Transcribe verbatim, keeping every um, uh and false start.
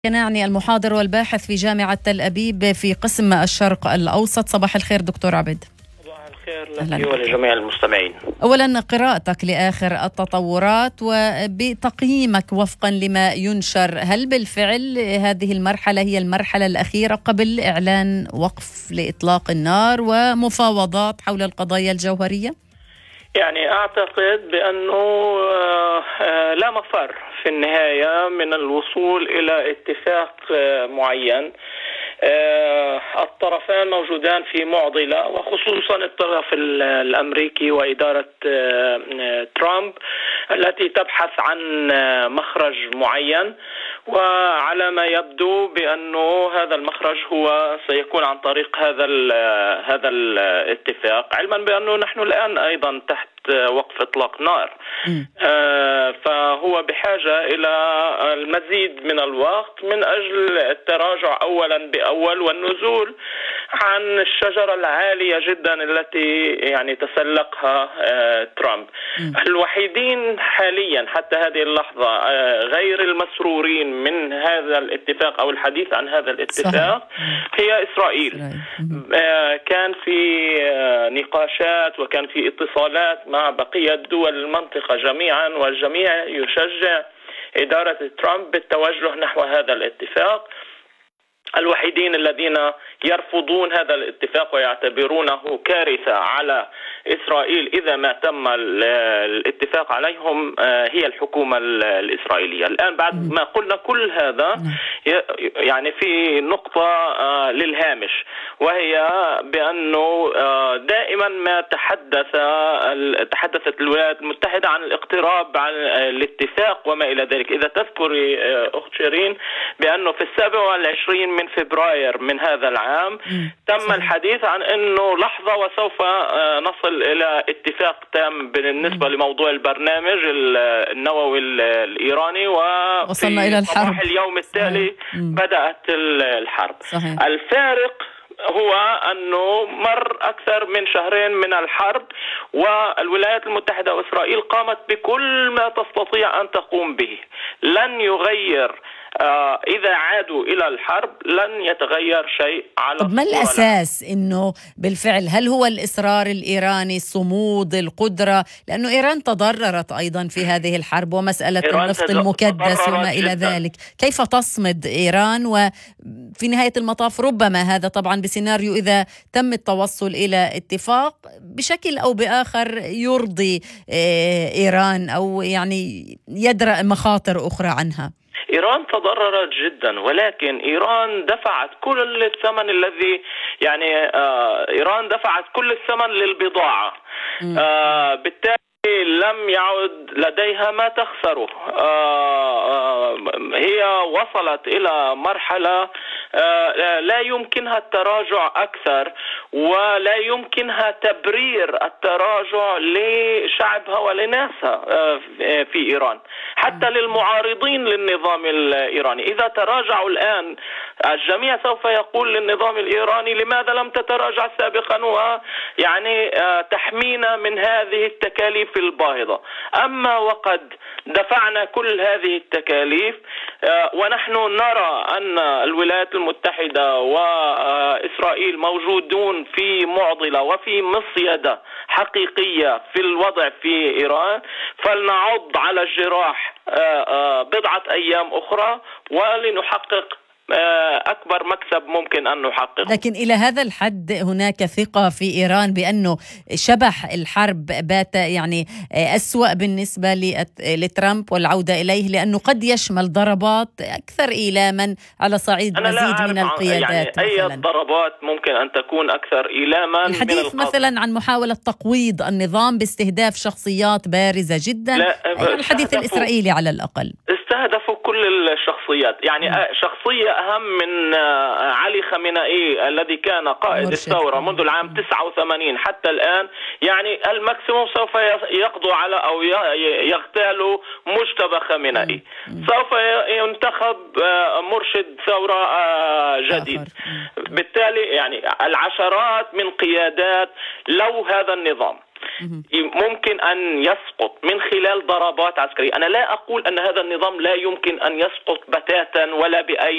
كناعني المحاضر والباحث في جامعة تل أبيب في قسم الشرق الأوسط. صباح الخير دكتور عبد. صباح الخير لك ولجميع المستمعين. أولا قراءتك لآخر التطورات وبتقييمك وفقا لما ينشر، هل بالفعل هذه المرحلة هي المرحلة الأخيرة قبل إعلان وقف لإطلاق النار ومفاوضات حول القضايا الجوهرية؟ يعني أعتقد بأنه لا مفر في النهاية من الوصول إلى اتفاق معين. الطرفان موجودان في معضلة، وخصوصا الطرف الأمريكي وإدارة ترامب التي تبحث عن مخرج معين، وعلى ما يبدو بأنه هذا المخرج هو سيكون عن طريق هذا هذا الاتفاق، علما بأنه نحن الآن أيضا تحت وقف إطلاق نار. آه فهو بحاجة إلى المزيد من الوقت من أجل التراجع أولا بأول والنزول عن الشجرة العالية جدا التي يعني تسلقها آه ترامب. م. الوحيدين حاليا حتى هذه اللحظة آه غير المسرورين من هذا الاتفاق أو الحديث عن هذا الاتفاق صحيح. هي إسرائيل. آه كان في آه نقاشات وكان في اتصالات مع بقية دول المنطقة جميعا، والجميع يشجع إدارة ترامب بالتوجه نحو هذا الاتفاق. الوحيدين الذين يرفضون هذا الاتفاق ويعتبرونه كارثة على إسرائيل إذا ما تم الاتفاق عليهم هي الحكومة الإسرائيلية. الآن بعد ما قلنا كل هذا يعني في نقطة للهامش، وهي بأنه دائما ما تحدث تحدثت الولايات المتحدة عن الاقتراب عن الاتفاق وما إلى ذلك. إذا تذكري أخت شيرين بأنه في السابع والعشرين من فبراير من هذا العام تم الحديث عن أنه لحظة وسوف نصل إلى اتفاق تام بالنسبة لموضوع البرنامج النووي الإيراني، ووصلنا إلى الحرب. اليوم التالي صحيح. بدأت الحرب. صحيح. الفارق هو أنه مر أكثر من شهرين من الحرب، والولايات المتحدة وإسرائيل قامت بكل ما تستطيع أن تقوم به. لن يغير آه إذا عادوا إلى الحرب لن يتغير شيء على طب ما الأساس إنه بالفعل هل هو الإصرار الإيراني، الصمود، القدرة؟ لأنه إيران تضررت أيضا في هذه الحرب ومسألة النفط المكدس وما إلى ذلك. كيف تصمد إيران؟ وفي نهاية المطاف ربما هذا طبعا بسيناريو إذا تم التوصل إلى اتفاق بشكل أو بآخر يرضي إيران أو يعني يدرأ مخاطر أخرى عنها. إيران تضررت جدا، ولكن إيران دفعت كل الثمن الذي يعني آه إيران دفعت كل الثمن للبضاعة. آه بالتالي لم يعد لديها ما تخسره. آه آه هي وصلت إلى مرحلة آه لا يمكنها التراجع أكثر، ولا يمكنها تبرير التراجع لشعبها ولناسها آه في إيران، حتى للمعارضين للنظام الإيراني. إذا تراجعوا الآن الجميع سوف يقول للنظام الإيراني لماذا لم تتراجع سابقا ويعني آه تحمينا من هذه التكاليف الباهظة. أما وقد دفعنا كل هذه التكاليف آه ونحن نرى أن الولايات المتحدة وإسرائيل موجودون في معضلة وفي مصيدة حقيقية في الوضع في إيران، فلنعض على الجراح بضعة أيام أخرى ولنحقق أكبر مكسب ممكن أن نحققه. لكن إلى هذا الحد هناك ثقة في إيران بأنه شبح الحرب بات يعني أسوأ بالنسبة لترامب والعودة إليه، لأنه قد يشمل ضربات أكثر إيلاما على صعيد مزيد من القيادات. يعني أي ضربات ممكن أن تكون أكثر إيلاما؟ الحديث من مثلا عن محاولة تقويض النظام باستهداف شخصيات بارزة جدا، الحديث الإسرائيلي على الأقل استهدفوا كل الشخصيات. يعني م. شخصية أهم من علي خامنئي الذي كان قائد الثورة منذ العام تسعة وثمانين حتى الآن، يعني الماكسيموم سوف يقضوا على أو يغتالوا مجتبى خامنئي. سوف ينتخب مرشد ثورة جديد. بالتالي يعني العشرات من قيادات لو هذا النظام ممكن أن يسقط من خلال ضربات عسكرية. أنا لا أقول أن هذا النظام لا يمكن أن يسقط بتاتا ولا بأي